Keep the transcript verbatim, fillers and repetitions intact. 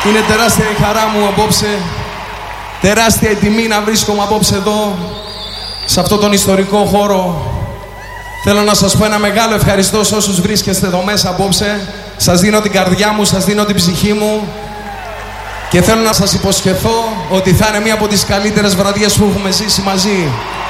Είναι τεράστια η χαρά μου απόψε, τεράστια η τιμή να βρίσκομαι απόψε εδώ, σε αυτόν τον ιστορικό χώρο. Θέλω να σας πω ένα μεγάλο ευχαριστώ σε όσους βρίσκεστε εδώ μέσα απόψε. Σας δίνω την καρδιά μου, σας δίνω την ψυχή μου και θέλω να σας υποσχεθώ ότι θα είναι μία από τις καλύτερες βραδιές που έχουμε ζήσει μαζί.